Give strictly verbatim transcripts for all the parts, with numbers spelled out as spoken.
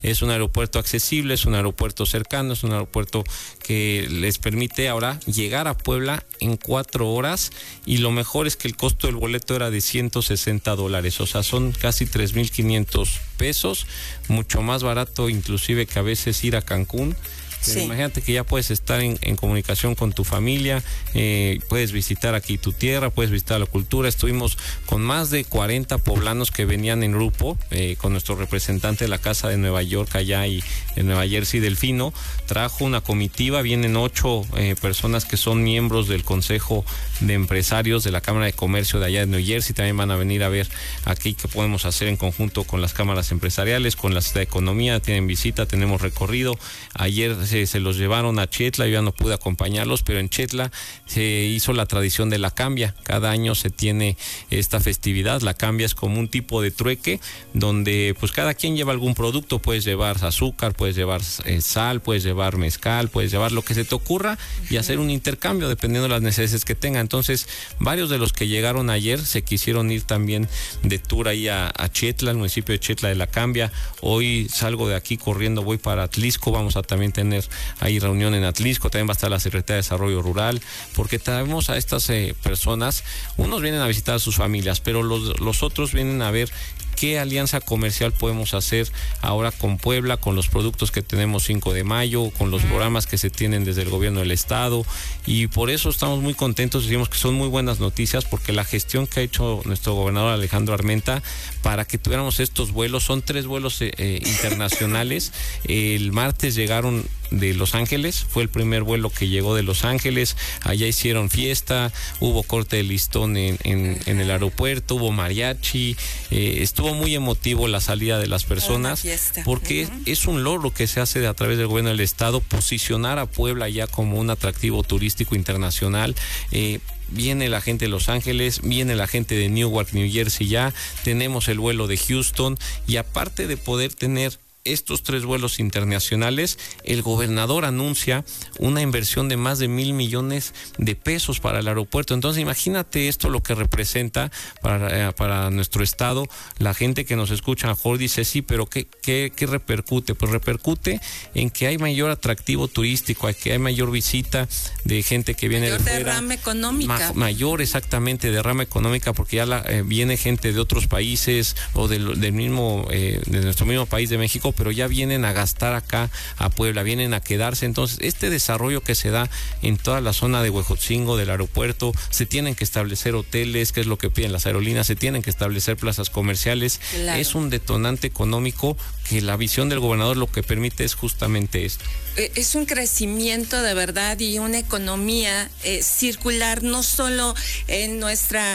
Es un aeropuerto accesible, es un aeropuerto cercano, es un aeropuerto que les permite ahora llegar a Puebla en cuatro horas y lo mejor es que el costo del boleto era de ciento sesenta dólares, o sea, son casi tres mil quinientos pesos, mucho más barato inclusive que a veces ir a Cancún. Pero sí. Imagínate que ya puedes estar en, en comunicación con tu familia, eh, puedes visitar aquí tu tierra, puedes visitar la cultura. Estuvimos con más de cuarenta poblanos que venían en grupo, eh, con nuestro representante de la Casa de Nueva York allá y de Nueva Jersey, Delfino, trajo una comitiva, vienen ocho eh, personas que son miembros del Consejo de Empresarios de la Cámara de Comercio de allá de New Jersey, también van a venir a ver aquí qué podemos hacer en conjunto con las cámaras empresariales, con la Ciudad de Economía, tienen visita, tenemos recorrido. Ayer Se, se los llevaron a Chetla, yo ya no pude acompañarlos, pero en Chetla se hizo la tradición de la cambia. Cada año se tiene esta festividad. La cambia es como un tipo de trueque donde pues cada quien lleva algún producto. Puedes llevar azúcar, puedes llevar eh, sal, puedes llevar mezcal, puedes llevar lo que se te ocurra y hacer un intercambio dependiendo de las necesidades que tenga. Entonces varios de los que llegaron ayer se quisieron ir también de tour ahí a, a Chetla, el municipio de Chetla de la Cambia. Hoy salgo de aquí corriendo, voy para Atlisco, vamos a también tener hay reunión en Atlisco, también va a estar la Secretaría de Desarrollo Rural, porque traemos a estas eh, personas, unos vienen a visitar a sus familias, pero los, los otros vienen a ver qué alianza comercial podemos hacer ahora con Puebla, con los productos que tenemos cinco de mayo, con los programas que se tienen desde el gobierno del estado, y por eso estamos muy contentos, decimos que son muy buenas noticias, porque la gestión que ha hecho nuestro gobernador Alejandro Armenta para que tuviéramos estos vuelos, son tres vuelos eh, eh, internacionales. El martes llegaron de Los Ángeles, fue el primer vuelo que llegó de Los Ángeles, allá hicieron fiesta, hubo corte de listón en, en, en el aeropuerto, hubo mariachi, eh, estuvo muy emotivo la salida de las personas, porque uh-huh. es un logro que se hace a través del gobierno del estado, posicionar a Puebla ya como un atractivo turístico internacional. eh, Viene la gente de Los Ángeles, viene la gente de Newark, New Jersey ya, tenemos el vuelo de Houston y aparte de poder tener estos tres vuelos internacionales, el gobernador anuncia una inversión de más de mil millones de pesos para el aeropuerto. Entonces imagínate esto lo que representa para, eh, para nuestro estado. La gente que nos escucha a lo mejor dice sí, pero ¿qué, qué, qué repercute? Pues repercute en que hay mayor atractivo turístico, que hay mayor visita de gente que viene mayor de fuera. derrama económica. Ma, mayor exactamente derrama económica, porque ya la, eh, viene gente de otros países o del, del mismo, eh, de nuestro mismo país de México, pero ya vienen a gastar acá a Puebla, vienen a quedarse. Entonces este desarrollo que se da en toda la zona de Huejotzingo, del aeropuerto, se tienen que establecer hoteles, que es lo que piden las aerolíneas, se tienen que establecer plazas comerciales. Claro. Es un detonante económico que la visión del gobernador lo que permite es justamente esto. Es un crecimiento de verdad y una economía eh, circular, no solo en nuestra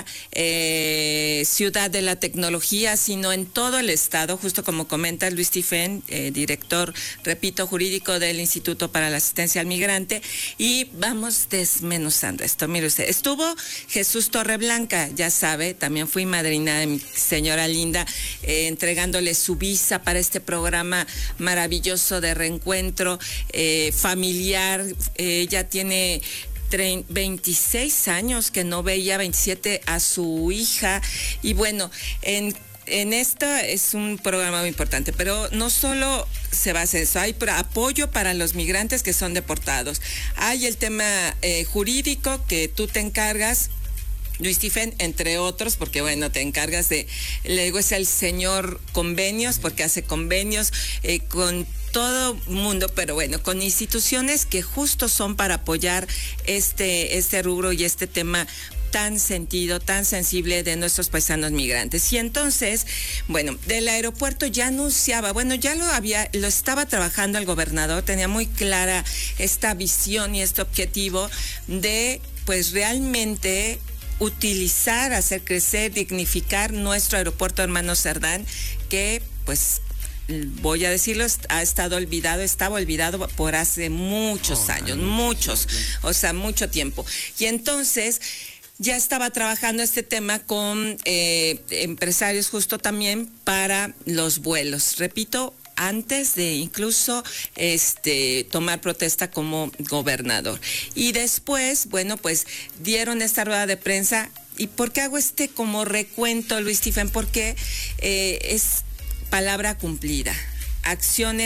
eh, ciudad de la tecnología, sino en todo el estado, justo como comenta Luis Tifén, eh, director, repito, jurídico del Instituto para la Asistencia al Migrante, y vamos desmenuzando esto. Mire usted, estuvo Jesús Torreblanca, ya sabe, también fui madrina de mi señora linda, eh, entregándole su visa para este programa maravilloso de reencuentro Eh, familiar. Eh, ella tiene veintiséis años que no veía, veintisiete, a su hija, y bueno, en En esta es un programa muy importante, pero no solo se basa en eso, hay apoyo para los migrantes que son deportados, hay el tema eh, jurídico que tú te encargas, Luis Tifén, entre otros, porque bueno, te encargas de, luego es el señor convenios, porque hace convenios eh, con todo mundo, pero bueno, con instituciones que justo son para apoyar este, este rubro y este tema tan sentido, tan sensible de nuestros paisanos migrantes. Y entonces, bueno, del aeropuerto ya anunciaba, bueno, ya lo había, lo estaba trabajando el gobernador, tenía muy clara esta visión y este objetivo de, pues realmente utilizar, hacer crecer, dignificar nuestro aeropuerto Hermano Cerdán, que pues voy a decirlo, ha estado olvidado, estaba olvidado por hace muchos oh, años, muchos, o sea, mucho tiempo. Y entonces ya estaba trabajando este tema con eh, empresarios justo también para los vuelos. Repito, antes de incluso este tomar protesta como gobernador. Y después, bueno, pues dieron esta rueda de prensa. ¿Y por qué hago este como recuento, Luis Tifén? Porque eh, es palabra cumplida. acciones